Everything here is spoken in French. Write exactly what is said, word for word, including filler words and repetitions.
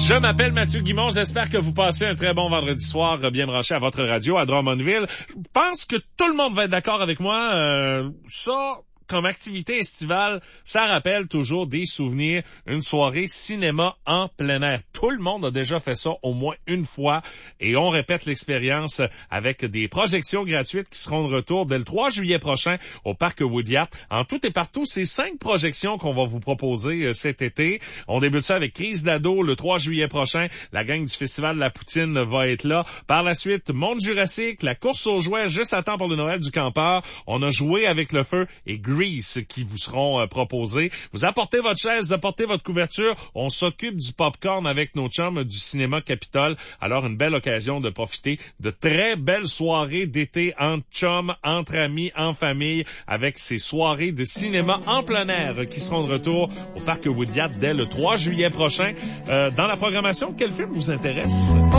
Je m'appelle Mathieu Guimond, j'espère que vous passez un très bon vendredi soir bien branché à votre radio à Drummondville. Je pense que tout le monde va être d'accord avec moi, euh, ça... comme activité estivale, ça rappelle toujours des souvenirs, une soirée cinéma en plein air. Tout le monde a déjà fait ça au moins une fois et on répète l'expérience avec des projections gratuites qui seront de retour dès le trois juillet prochain au Parc Woodyard. En tout et partout, c'est cinq projections qu'on va vous proposer cet été. On débute ça avec Crise d'ado le trois juillet prochain. La gang du Festival de la Poutine va être là. Par la suite, Monde Jurassique, la course aux jouets juste à temps pour le Noël du campeur. On a joué avec le feu et Grease qui vous seront euh, proposés. Vous apportez votre chaise, vous apportez votre couverture. On s'occupe du popcorn avec nos chums du cinéma Capitole. Alors, une belle occasion de profiter de très belles soirées d'été entre chums, entre amis, en famille, avec ces soirées de cinéma en plein air qui seront de retour au Parc Woodyard dès le trois juillet prochain. Euh, dans la programmation, quel film vous intéresse?